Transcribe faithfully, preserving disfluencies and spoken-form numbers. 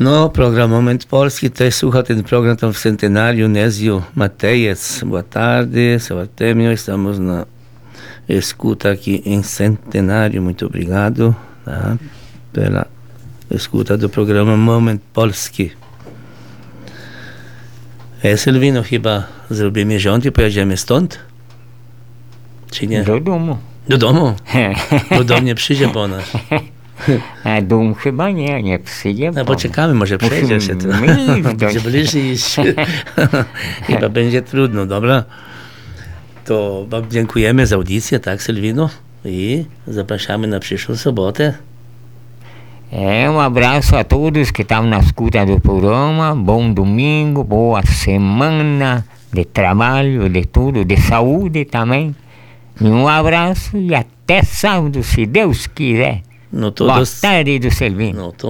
No, program Momento Polski, też słucha ten program tam w Centenário, Nézio Matejec. Boa tarde, seu Artemio, estamos na escuta aqui em Centenário, muito obrigado, tá, pela escuta do programa Moment Polski. E, Sylwino, chyba zrobimy rząd i pojedziemy stąd? Czy nie? Do domu. Do domu? Do domu nie przyjdzie po nas. A dom chyba nie, nie przyjdzie. No poczekamy, może przejdzie się to. Będzie bliżej iść. Chyba będzie trudno, dobra? To wam dziękujemy za audycję, tak, Sylwino? I zapraszamy na przyszłą sobotę. É, um abraço a todos que estão na escuta do programa. Bom domingo, boa semana de trabalho, de tudo, de saúde também. E um abraço e até sábado, se Deus quiser. No todos... Boa tarde do Sylwino. No, to